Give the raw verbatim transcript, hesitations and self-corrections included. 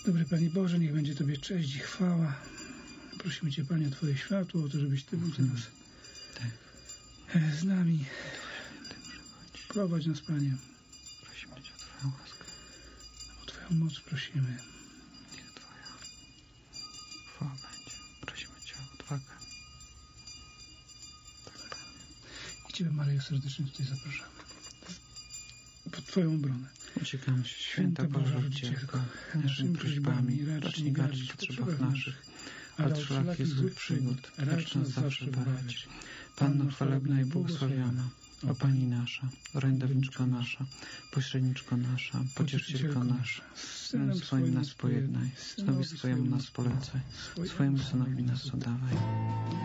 Dobry Panie Boże, niech będzie Tobie cześć i chwała. Prosimy Cię, Panie, o Twoje światło, o to, żebyś Ty był teraz Tak. z nami. Prowadź nas, Panie. Prosimy Cię o Twoją łaskę. O Twoją moc prosimy. Niech Twoja chwała będzie. Prosimy Cię o odwagę. Tak, Panie. I Ciebie, Maryjo, serdecznie tutaj zapraszamy. Pod Twoją obronę. Uciekamy się, święta Boża Rodzicielko, naszymi prośbami, racz nie gardzić w potrzebach naszych, ale od wszelakich złych przygód, racz nas zawsze bawić. Panno chwalebna i błogosławiona, o Pani nasza, orędowniczko nasza, pośredniczko nasza, pocieszycielko nasza, z Synem swoim nas pojednaj, synowi swojemu nas polecaj, swojemu Synowi nas oddawaj.